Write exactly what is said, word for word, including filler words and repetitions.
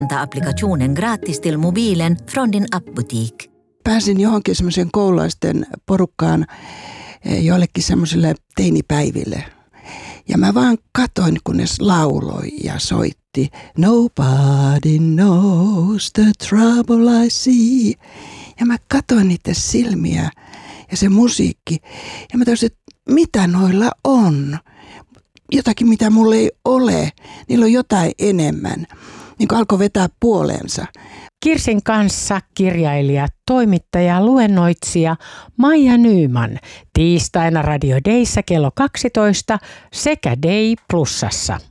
Ta applikationen gratis till mobilen från din appbutik. Pääsin johonkin semmoisen koululaisten porukkaan joillekin semmoisille teinipäiville. Ja mä vaan katoin, kunnes lauloi ja soitti. Nobody knows the trouble I see. Ja mä katoin niitä silmiä ja se musiikki. Ja mä tajusin, että mitä noilla on? Jotakin, mitä mulla ei ole. Niillä on jotain enemmän. Niin kuin alkoi vetää puoleensa. Kirsin kanssa kirjailija, toimittaja, luennoitsija Maija Nyman tiistaina Radio Dayssä kello kaksitoista sekä Day Plusassa.